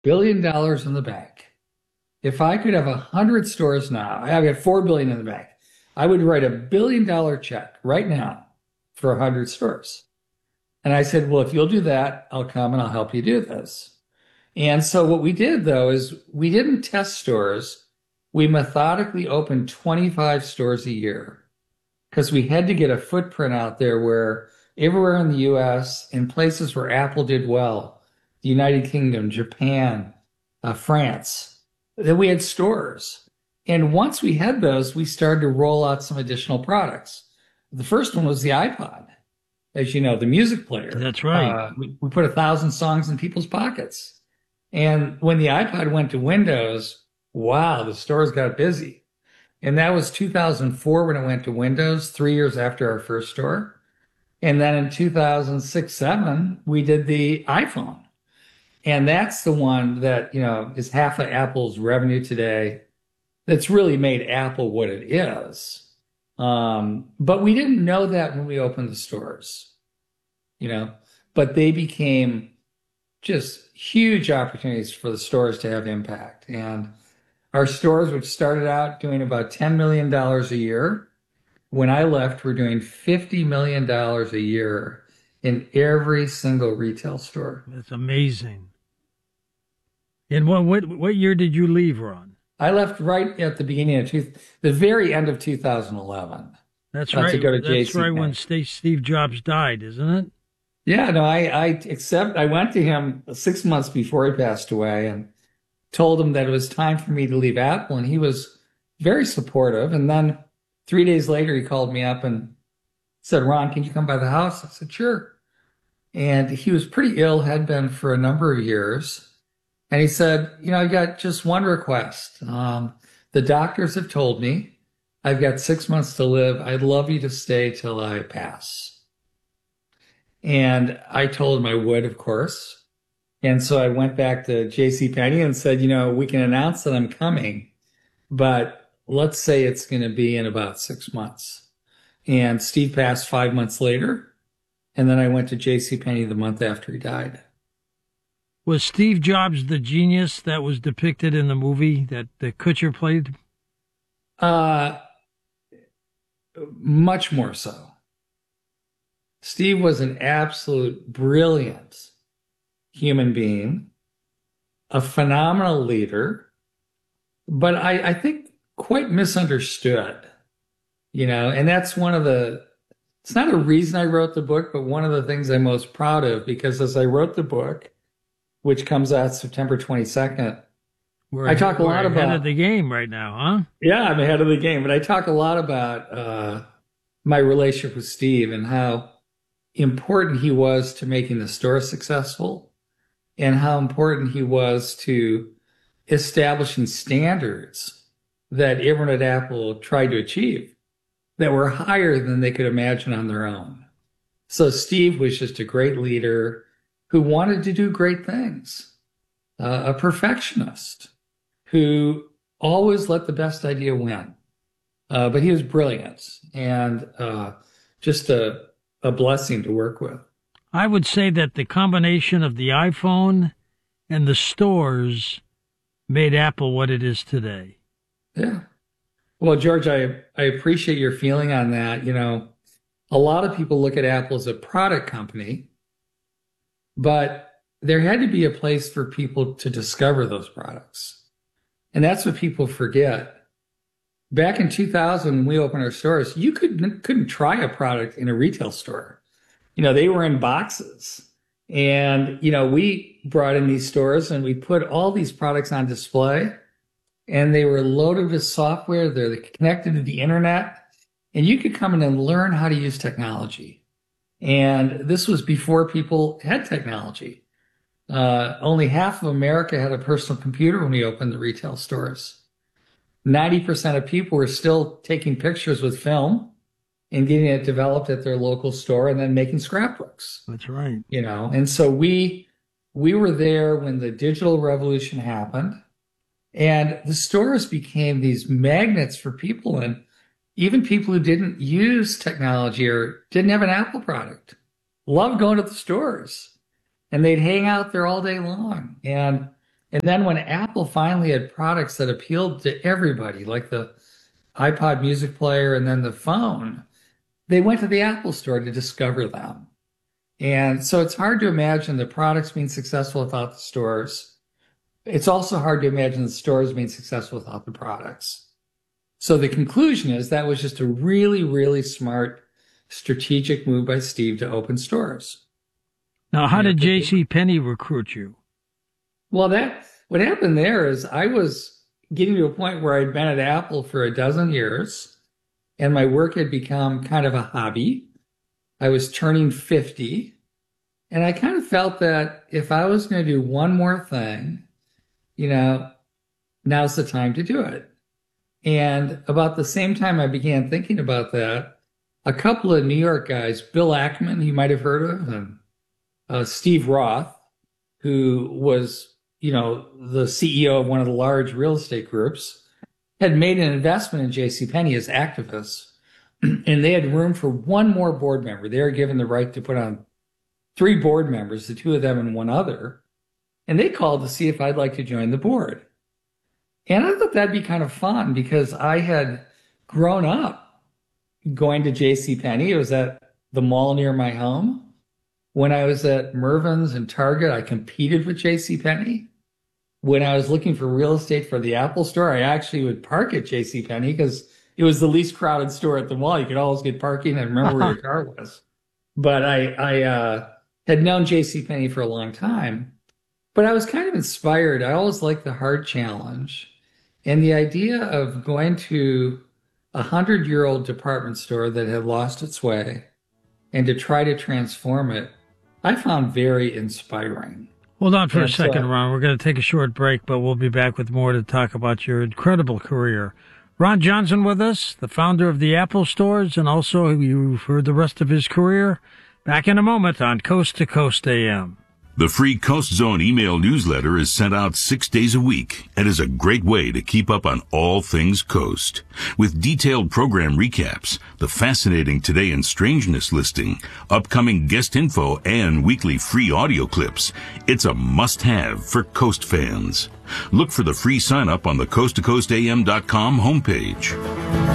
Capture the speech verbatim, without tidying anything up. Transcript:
billion dollars in the bank. If I could have a hundred stores now, I've got four billion in the bank. I would write a billion dollar check right now for a hundred stores. And I said, well, if you'll do that, I'll come and I'll help you do this. And so what we did though is we didn't test stores. We methodically opened twenty-five stores a year because we had to get a footprint out there where everywhere in the U S, in places where Apple did well, the United Kingdom, Japan, uh, France, that we had stores. And once we had those, we started to roll out some additional products. The first one was the iPod, as you know, the music player. That's right. Uh, we, we put a thousand songs in people's pockets. And when the iPod went to Windows, wow, the stores got busy. And that was two thousand four when it went to Windows, three years after our first store. And then in two thousand six, seven, we did the iPhone. And that's the one that, you know, is half of Apple's revenue today. That's really made Apple what it is. Um, but we didn't know that when we opened the stores, you know, but they became just huge opportunities for the stores to have impact. And our stores, which started out doing about ten million dollars a year, when I left, we're doing fifty million dollars a year in every single retail store. That's amazing. And what what what year did you leave, Ron? I left right at the beginning of two, the very end of two thousand eleven. That's uh, right. To go to That's right JCPenney. when Steve Steve Jobs died, isn't it? Yeah, no, I, I accept. I went to him six months before he passed away and told him that it was time for me to leave Apple, and he was very supportive. And then three days later, he called me up and said, "Ron, can you come by the house?" I said, "Sure." And he was pretty ill, had been for a number of years. And he said, "You know, I've got just one request. Um, the doctors have told me I've got six months to live. I'd love you to stay till I pass." And I told him I would, of course. And so I went back to JCPenney and said, you know, we can announce that I'm coming, but let's say it's going to be in about six months. And Steve passed five months later. And then I went to JCPenney the month after he died. Was Steve Jobs the genius that was depicted in the movie that, that Kutcher played? Uh, much more so. Steve was an absolute brilliant human being, a phenomenal leader, but I, I think quite misunderstood, you know, and that's one of the, it's not a reason I wrote the book, but one of the things I'm most proud of, because as I wrote the book, which comes out September twenty-second, We're, I talk a we're lot ahead about of the game right now, huh? Yeah, I'm ahead of the game, but I talk a lot about uh, my relationship with Steve and how important he was to making the store successful and how important he was to establishing standards that everyone at Apple tried to achieve that were higher than they could imagine on their own. So Steve was just a great leader who wanted to do great things, uh, a perfectionist who always let the best idea win. Uh, but he was brilliant and uh, just a, a blessing to work with. I would say that the combination of the iPhone and the stores made Apple what it is today. Yeah. Well, George, I, I appreciate your feeling on that. You know, a lot of people look at Apple as a product company, but there had to be a place for people to discover those products. And that's what people forget. Back in two thousand, when we opened our stores, you couldn't, couldn't try a product in a retail store. You know, they were in boxes. And, you know, we brought in these stores and we put all these products on display and they were loaded with software. They're connected to the internet and you could come in and learn how to use technology. And this was before people had technology. Uh, only half of America had a personal computer when we opened the retail stores. ninety percent of people were still taking pictures with film and getting it developed at their local store and then making scrapbooks. That's right. You know, and so we we were there when the digital revolution happened and the stores became these magnets for people, and even people who didn't use technology or didn't have an Apple product loved going to the stores and they'd hang out there all day long. And And then when Apple finally had products that appealed to everybody, like the iPod music player and then the phone, they went to the Apple store to discover them. And so it's hard to imagine the products being successful without the stores. It's also hard to imagine the stores being successful without the products. So the conclusion is that was just a really, really smart strategic move by Steve to open stores. Now, how did J C Penney recruit you? Well, that what happened there is I was getting to a point where I'd been at Apple for a dozen years, and my work had become kind of a hobby. I was turning fifty, and I kind of felt that if I was going to do one more thing, you know, now's the time to do it. And about the same time I began thinking about that, a couple of New York guys, Bill Ackman, you might have heard of, and uh, Steve Roth, who was, you know, the C E O of one of the large real estate groups, had made an investment in JCPenney as activists. And they had room for one more board member. They were given the right to put on three board members, the two of them and one other. And they called to see if I'd like to join the board. And I thought that'd be kind of fun because I had grown up going to JCPenney. It was at the mall near my home. When I was at Mervyn's and Target, I competed with JCPenney. When I was looking for real estate for the Apple store, I actually would park at JCPenney because it was the least crowded store at the mall. You could always get parking and remember where your car was. But I, I uh, had known JCPenney for a long time. But I was kind of inspired. I always liked the hard challenge. And the idea of going to a hundred-year-old department store that had lost its way and to try to transform it, I found very inspiring. Hold on for and a second, so, Ron. We're going to take a short break, but we'll be back with more to talk about your incredible career. Ron Johnson with us, the founder of the Apple stores, and also you've heard the rest of his career. Back in a moment on Coast to Coast A M. The free Coast Zone email newsletter is sent out six days a week and is a great way to keep up on all things Coast. With detailed program recaps, the fascinating Today in Strangeness listing, upcoming guest info, and weekly free audio clips, it's a must-have for Coast fans. Look for the free sign-up on the coast to coast a m dot com homepage.